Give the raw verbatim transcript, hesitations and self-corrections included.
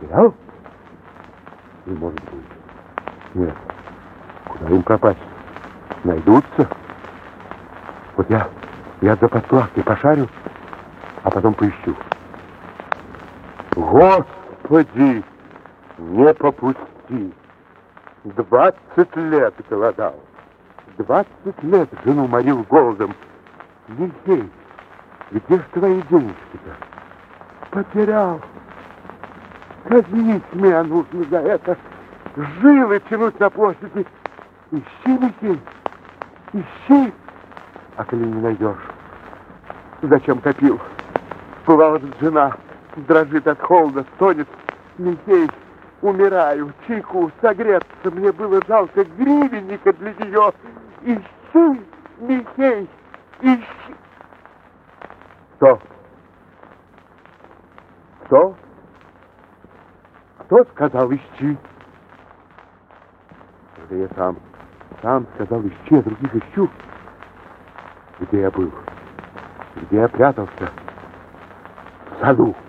Потерял? Не может быть. Нет. Куда им пропасть? Найдутся. Вот я, я за подплавкой пошарю, а потом поищу. Господи, не попусти. Двадцать лет голодал. Двадцать лет жену морил голодом. Михей, где ж твои денежки-то? Потерял. Казнить меня нужно за это. Жилы тянуть на площади. Ищи, Михей, ищи. А коли не найдешь, зачем копил? Бывало, жена дрожит от холода, стонет. Михей, умираю, чайку, согреться. Мне было жалко гривенника для нее. Ищи, Михей, ищи. Кто? Кто? Кто сказал ищи? Это я сам. Сам сказал ищи, а других ищу. Где я был? Где я прятался? В саду.